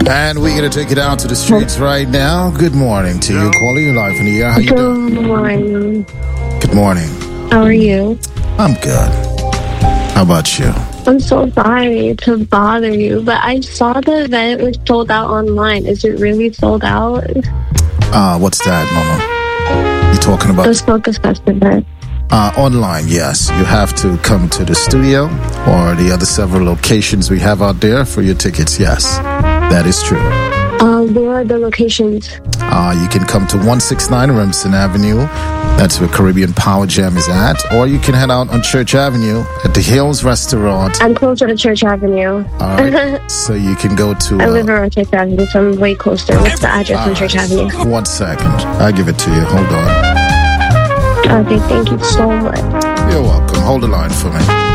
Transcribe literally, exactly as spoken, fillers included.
And we're going to take it out to the streets right now. Good morning to you. Calling you live in the air. How you doing? Good morning. Good morning. How are you? I'm good. How about you? I'm so sorry to bother you, but I saw the event was sold out online. Is it really sold out? Uh, what's that, Mama? You talking about? The Focus Fest event. Uh, online, yes. You have to come to the studio or the other several locations we have out there for your tickets. Yes, that is true. Um, where are the locations? Uh, you can come to one sixty-nine Remsen Avenue. That's where Caribbean Power Jam is at. Or you can head out on Church Avenue at the Hills Restaurant. I'm closer to Church Avenue. All right. So you can go to... I uh, live around Church Avenue, so I'm way closer. What's the address on Church right. Avenue? One second. I'll give it to you. Hold on. Okay, thank you so much. You're welcome. Hold the line for me.